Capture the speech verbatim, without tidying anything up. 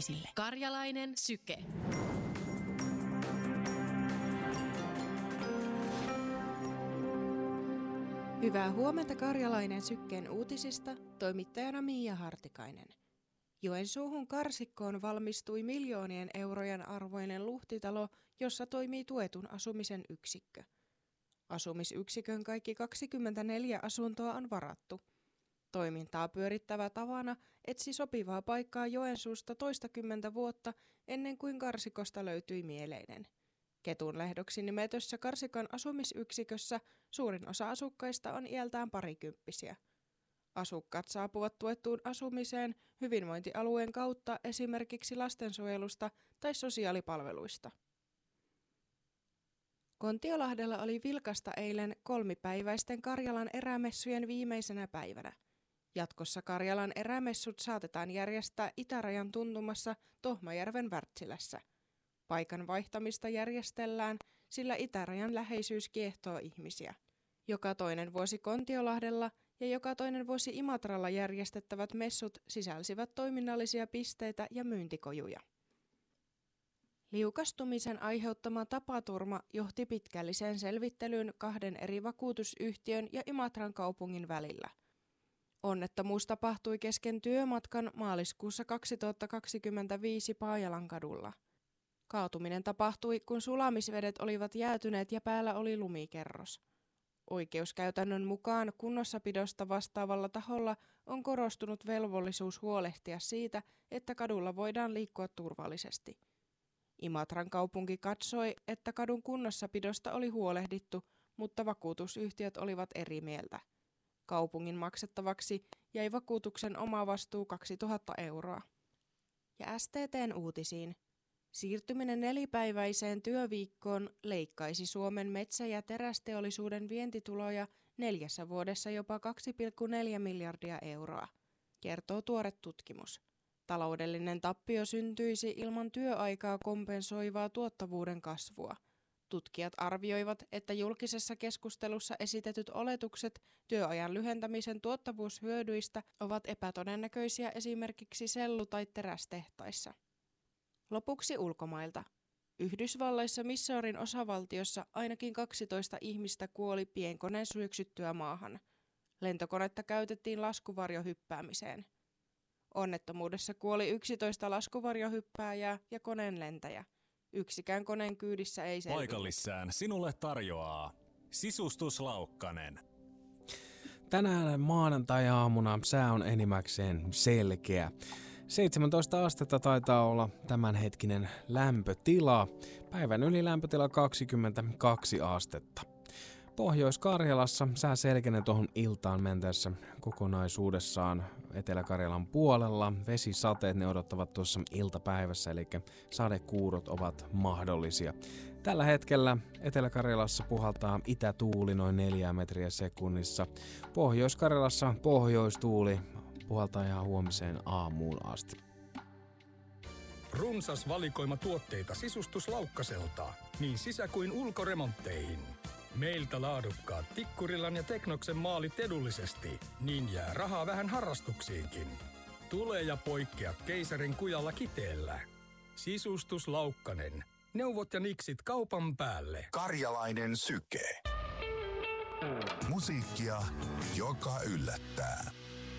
ihmisille. Karjalainen syke. Hyvää huomenta Karjalainen sykkeen uutisista, toimittajana Miia Hartikainen. Joensuuhun Karsikkoon valmistui miljoonien eurojen arvoinen luhtitalo, jossa toimii tuetun asumisen yksikkö. Asumisyksikön kaikki kaksikymmentäneljä asuntoa on varattu. Toimintaa pyörittävä Tavana etsi sopivaa paikkaa Joensuusta toistakymmentä vuotta ennen kuin Karsikosta löytyi mieleinen. Ketunlehdoksi nimetössä Karsikon asumisyksikössä suurin osa asukkaista on iältään parikymppisiä. Asukkaat saapuvat tuettuun asumiseen hyvinvointialueen kautta esimerkiksi lastensuojelusta tai sosiaalipalveluista. Kontiolahdella oli vilkasta eilen kolmipäiväisten Karjalan erämessujen viimeisenä päivänä. Jatkossa Karjalan erämessut saatetaan järjestää itärajan tuntumassa Tohmajärven Wärtsilässä. Paikan vaihtamista järjestellään, sillä itärajan läheisyys kiehtoo ihmisiä. Joka toinen vuosi Kontiolahdella ja joka toinen vuosi Imatralla järjestettävät messut sisälsivät toiminnallisia pisteitä ja myyntikojuja. Liukastumisen aiheuttama tapaturma johti pitkälliseen selvittelyyn kahden eri vakuutusyhtiön ja Imatran kaupungin välillä. Onnettomuus tapahtui kesken työmatkan maaliskuussa kaksituhattakaksikymmentäviisi Paajalankadulla. Kaatuminen tapahtui, kun sulamisvedet olivat jäätyneet ja päällä oli lumikerros. Oikeuskäytännön mukaan kunnossapidosta vastaavalla taholla on korostunut velvollisuus huolehtia siitä, että kadulla voidaan liikkua turvallisesti. Imatran kaupunki katsoi, että kadun kunnossapidosta oli huolehdittu, mutta vakuutusyhtiöt olivat eri mieltä. Kaupungin maksettavaksi jäi vakuutuksen omavastuu kaksituhatta euroa. Ja S T T:n uutisiin. Siirtyminen nelipäiväiseen työviikkoon leikkaisi Suomen metsä- ja terästeollisuuden vientituloja neljässä vuodessa jopa kaksi pilkku neljä miljardia euroa, kertoo tuore tutkimus. Taloudellinen tappio syntyisi ilman työaikaa kompensoivaa tuottavuuden kasvua. Tutkijat arvioivat, että julkisessa keskustelussa esitetyt oletukset työajan lyhentämisen tuottavuushyödyistä ovat epätodennäköisiä esimerkiksi sellu- tai terästehtaissa. Lopuksi ulkomailta. Yhdysvalloissa Missourin osavaltiossa ainakin kaksitoista ihmistä kuoli pienkoneen syöksyttyä maahan. Lentokonetta käytettiin laskuvarjohyppäämiseen. Onnettomuudessa kuoli yksitoista laskuvarjohyppääjää ja koneen lentäjä. Yksikään koneen kyydissä ei selvinnyt. Paikallissään sinulle tarjoaa Sisustus Laukkanen. Tänään maanantai-aamuna sää on enimmäkseen selkeä. seitsemäntoista astetta taitaa olla tämänhetkinen lämpötila. Päivän ylilämpötila kaksikymmentäkaksi astetta. Pohjois-Karjalassa sää selkenee tuohon iltaan mentäessä kokonaisuudessaan Etelä-Karjalan puolella. Vesisateet ne odottavat tuossa iltapäivässä, eli sadekuurot ovat mahdollisia. Tällä hetkellä Etelä-Karjalassa puhaltaa itätuuli noin neljä metriä sekunnissa. Pohjois-Karjalassa pohjoistuuli puhaltaa ihan huomiseen aamuun asti. Runsas valikoima tuotteita Sisustus Laukkaselta, niin sisä- kuin ulkoremontteihin. Meiltä laadukkaat Tikkurilan ja Teknoksen maalit edullisesti, niin jää rahaa vähän harrastuksiinkin. Tule ja poikkea keisarin kujalla kiteellä. Sisustus Laukkanen. Neuvot ja niksit kaupan päälle. Karjalainen syke. Musiikkia, joka yllättää.